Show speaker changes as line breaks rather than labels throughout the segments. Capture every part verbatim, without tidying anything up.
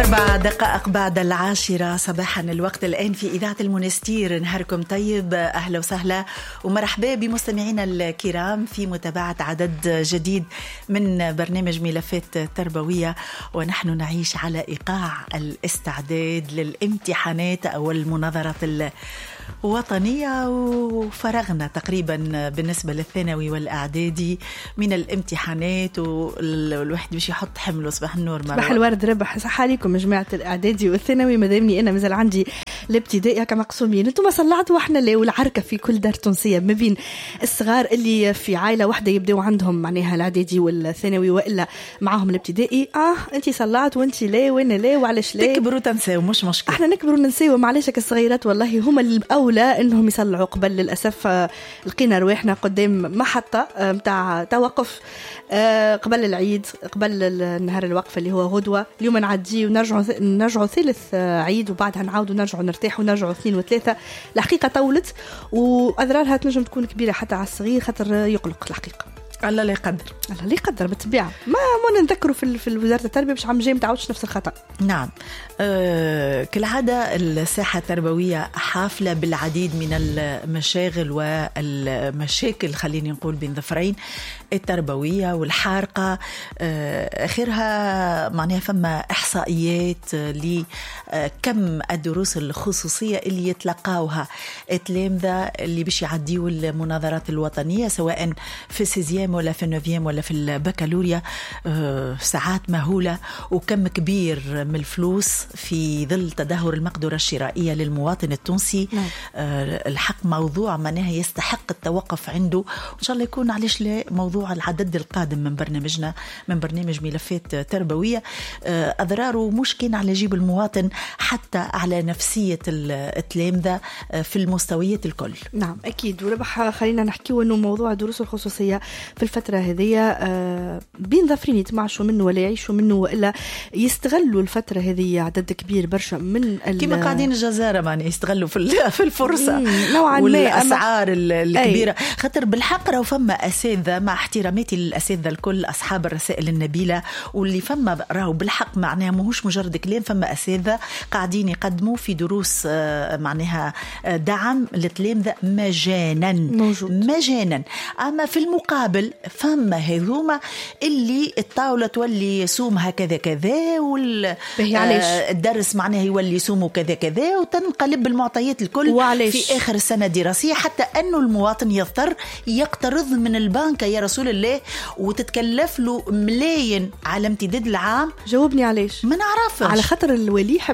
أربع دقائق بعد العاشرة صباحا الوقت الآن في إذاعة المونستير. نهاركم طيب، أهلا وسهلا ومرحبا بمستمعينا الكرام في متابعة عدد جديد من برنامج ملفات تربوية، ونحن نعيش على إيقاع الاستعداد للامتحانات أو المناظرات الوطنية، وفرغنا تقريبا بالنسبة للثانوي والأعدادي من الامتحانات، والواحد باش يحط حمله. صباح النور.
صباح الورد، ربح صح عليكم جماعة الإعدادي والثانوي. مدامني أنا مازال عندي الابتدائي كمقسومين، انتم صلعتوا واحنا لا، والعركة في كل دار تونسية ما بين الصغار اللي في عائلة واحدة يبدأوا عندهم معناها الإعدادي والثانوي، وإلا معاهم الابتدائي. اه انت صلعت وانت لا وانا لا، وعلاش لا؟
تكبروا تنساو، مش مشكلة.
احنا نكبروا ننساو، معلش الصغيرات والله هما الأولى انهم يصلعوا قبل. للأسف لقينا رواحنا قدام محطة متاع توقف قبل العيد، قبل النهار الوقفة اللي هو غدوة. اليوم نعدي ونرجعوا نرجعوا ثالث عيد، وبعدها نعاودوا نرجعوا نرتاح ونرجعوا اثنين وثلاثة. الحقيقة طولت، وأضرارها تنجم تكون كبيرة حتى على الصغير، خاطر يقلق الحقيقة.
الله لا يقدر،
الله لا يقدر بالطبيعة. ما ما نذكروا في في وزارة التربية باش عم جاي متعودش نفس الخطأ.
نعم. أه كالعادة الساحة التربوية حافلة بالعديد من المشاغل والمشاكل، خليني نقول بين ظفرين، التربوية والحارقة. أه آخرها معناها فما إحصائيات لكم الدروس الخصوصية اللي يتلقاوها التلامذة اللي باش يعديوا المناظرات الوطنية، سواء في السيزيام ولا في النوفيام ولا في البكالوريا. أه ساعات مهولة وكم كبير من الفلوس في ظل تدهور المقدرة الشرائية للمواطن التونسي. نعم. أه الحق موضوع معناها يستحق التوقف عنده، وإن شاء الله يكون علاش لا موضوع العدد القادم من برنامجنا، من برنامج ملفات تربوية. أه أضراره مش كان على جيب المواطن، حتى على نفسية التلامذة في المستويات الكل.
نعم أكيد. وربح خلينا نحكي إنه موضوع الدروس الخصوصية في الفترة هذه أه بين ظفرين يتمعشوا منه ولا يعيشوا منه، وإلا يستغلوا الفترة هذه عدد كبير برشا من
كما قاعدين الجزائر معني يستغلوا في في الفرصة
نوعا ما
والأسعار الكبيرة. خاطر بالحق راهو فما أساتذة، مع احتراماتي للأساتذة الكل أصحاب الرسائل النبيلة، واللي فما راهو بالحق معناها ماهوش مجرد كلام، فما أساتذة قاعدين يقدموا في دروس معناها دعم للتلامذة مجانا
موجود.
مجانا. أما في المقابل فما هذوما اللي الطاولة تولي يسومها كذا كذا، وال الدرس معناه يولي يسوموا كذا كذا، وتنقلب المعطيات الكل وعليش. في آخر السنة الدراسية، حتى أنه المواطن يضطر يقترض من البنك يا رسول الله، وتتكلف له ملايين على امتداد العام.
جاوبني علاش؟
ما نعرفش.
على خاطر الولي يحب.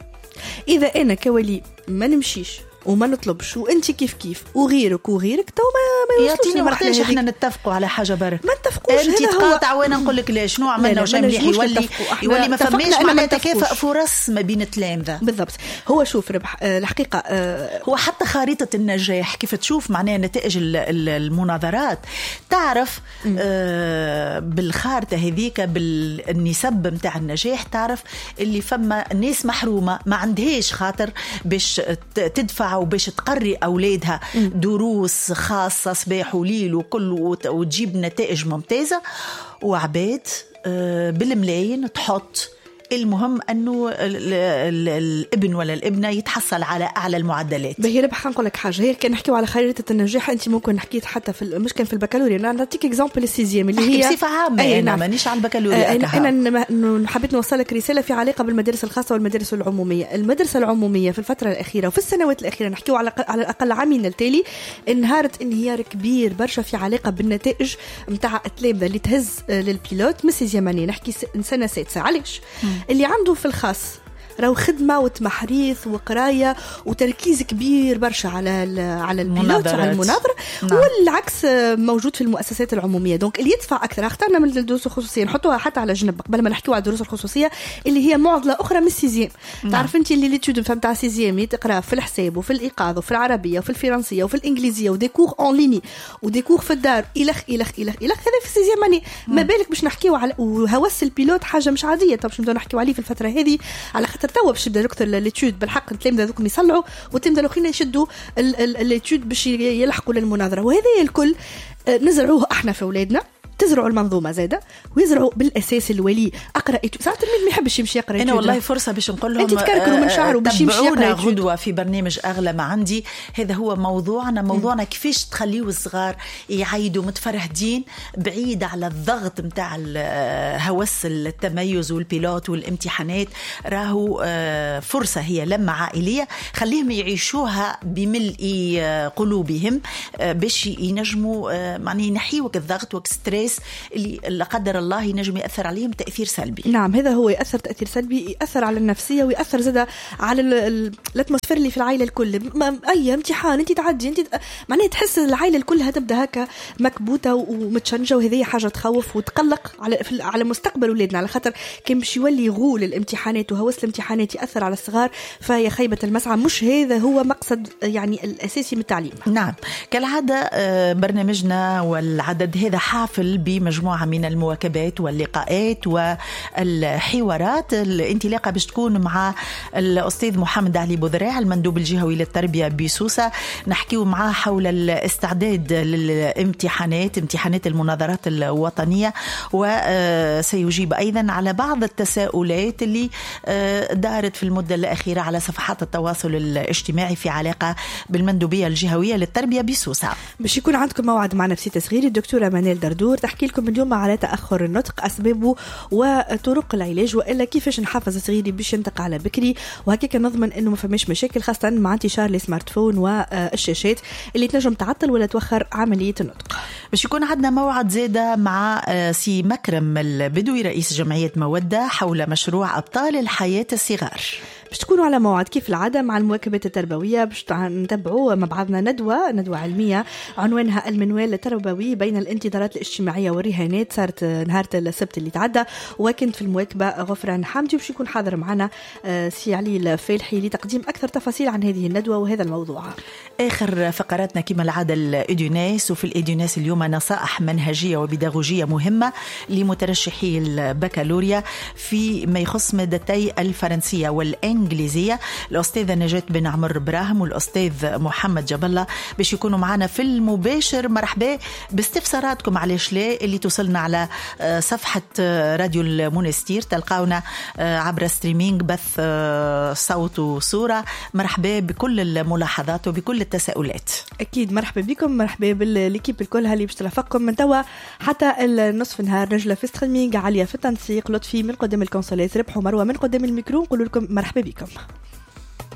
إذا أنا كولي ما نمشيش وما نطلبش، وانت كيف كيف وغيرك وغيرك، تو ما ما
يعطيني وقتاش احنا نتفقوا على حاجه برك.
ما نتفقوش،
انت تقاطع وانا نقول لك لا شنو عملنا وش مليح، يولي يولي ما فماش معناتها تكافؤ فرص ما بين التلامذه.
بالضبط. هو شوف ربح آه الحقيقه آه
هو حتى خريطه النجاح كيف تشوف معناها نتائج المناظرات، تعرف آه بالخارطه هذيك بالنسب نتاع النجاح، تعرف اللي فما ناس محرومه ما عندهاش خاطر باش تدفع وباش تقري أولادها دروس خاصة صباح وليل وكل، وتجيب نتائج ممتازة، وعباد بالملايين تحط. المهم أنه الابن ولا الابنة يتحصل على أعلى المعدلات.
بهي ربح نقول لك حاجة، هي كان نحكيو على خريطة النجاح، أنت ممكن حكيت حتى في مش كان في البكالوريا. أنا نعطيك إكزامبل السيزيام اللي هي
بصفة عامة. أنا نعم. مانيش على البكالوريا.
أنا أنا حبيت نوصلك رسالة في علاقة بالمدارس الخاصة والمدارس العمومية. المدرسة العمومية في الفترة الأخيرة وفي السنوات الأخيرة، نحكيو على على الأقل عامين التالي، انهارت انهيار كبير برشا في علاقة بالنتائج متاع التلامذة اللي تهز للبيلوت من السيزيامانية. نحكي سنة سادسة. علاش؟ اللي عنده في الخاص راهو خدمة وتمحريث وقراية وتركيز كبير برشا على على البيلوت على المناظرة. نعم. والعكس موجود في المؤسسات العمومية. دونك اللي يدفع أكثر. اخترنا من الدروس الخصوصية نحطوها حتى على جنب قبل ما نحكيو على الدروس الخصوصية اللي هي معضلة أخرى من السيزيام. نعم. تعرف أنت اللي ليتود فهمت على السيزيام تقرأ في الحساب وفي الإيقاظ وفي العربية وفي الفرنسية وفي الإنجليزية وديكور أون ليني وديكور في الدار إلخ إلخ إلخ إلخ هذا في السيزيام ماني. ما بالك باش نحكيو على وهوس البيلوت حاجة مش عادية. طب باش نبداو نحكيو عليه في الفترة هذه على خاطر توا باش يبدا دكتور ليتود بالحق التلامذة ذوكم يصلعوا والتلامذة الاخرين يشدوا الليتود باش يلحقوا للمناظرة. وهذا الكل نزرعوه احنا في اولادنا تزرعوا المنظومه زاده ويزرعوا بالاساس الولي اقرا ساعات الميل ما يحبش يمشي يقرا.
انا والله فرصه باش نقول لهم
انت تكركروا من شعره باش يمشي
يقرا غدوه في برنامج اغلى ما عندي. هذا هو موضوعنا موضوعنا م. كيفاش تخليوا الصغار يعيدوا متفرهدين بعيد على الضغط نتاع هوس التميز والبيلوت والامتحانات. راهو فرصه هي لمه عائليه خليهم يعيشوها بملء قلوبهم باش ينجموا معني ينحيوك الضغط والستريس اللي لا قدر الله ينجم يأثر عليهم تأثير سلبي.
نعم هذا هو يأثر تأثير سلبي يأثر على النفسية ويأثر زادة على الاتموسفير اللي في العائلة الكل. أي امتحان أنت تعدي أنت معناه تحس العائلة الكل هتبدأ هكا مكبوتة ومتشنجة وهذه حاجة تخوف وتقلق على على مستقبل أولادنا على خاطر كان باش يولي يغول الامتحانات وهوس الامتحانات يأثر على الصغار فهي خيبة المسعى. مش هذا هو مقصد يعني الأساسي من التعليم.
نعم كالعادة برنامجنا والعدد هذا حافل بمجموعة من المواكبات واللقاءات والحوارات. الانطلاقة باش تكون مع الأستاذ محمد علي بوذراع المندوب الجهوي للتربية بسوسة. نحكيه معاه حول الاستعداد للامتحانات امتحانات المناظرات الوطنية وسيجيب أيضا على بعض التساؤلات اللي دارت في المدة الأخيرة على صفحات التواصل الاجتماعي في علاقة بالمندوبية الجهوية للتربية بسوسة.
باش يكون عندكم موعد مع نفسية صغيري الدكتورة منال دردور تحكي لكم اليوم على تأخر النطق أسبابه وطرق العلاج وإلا كيفاش نحافظ صغيري باش ينطق على بكري وهكيك نضمن إنه ما فماش مشاكل خاصة مع انتشار السمارت فون والشاشات اللي تنجم تعطل ولا توخر عملية النطق.
باش يكون عندنا موعد زادة مع سي مكرم البدوي رئيس جمعية مودة حول مشروع أبطال الحياة الصغار.
باش تكونوا على موعد كيف العادة مع المواكبات التربوية باش نتبعوا مع بعضنا ندوة ندوة علمية عنوانها المنوال التربوي بين الانتظارات الاجتماعية والرهانات صارت نهار السبت اللي تعدى وكنت في المواكبة غفران حامدي وباش يكون حاضر معنا سي علي الفالحي لتقديم أكثر تفاصيل عن هذه الندوة وهذا الموضوع.
آخر فقراتنا كما العادة الإدوناس وفي الإدوناس اليوم نصائح منهجية وبيداغوجية مهمة لمترشحي البكالوريا فيما يخص مادتي الفرنسية والإنجليزية. الأستاذة نجاة بن عمر براهم والأستاذ محمد جبلة باش يكونوا معنا في المباشر. مرحبا باستفساراتكم علاش لا اللي توصلنا على صفحة راديو المونستير تلقاونا عبر ستريمينج بث صوت وصورة. مرحبا بكل الملاحظات وبكل التساؤلات.
أكيد مرحبا بكم مرحبا بالليكيب الكل اللي باش ترافقكم من توا حتى النصف نهار. نجلة في ستريمينج عالية في التنسيق لطفي من قدام الكونسولات ربحوا مروة من قدام الميكرو نقول لكم مرحبا بكم.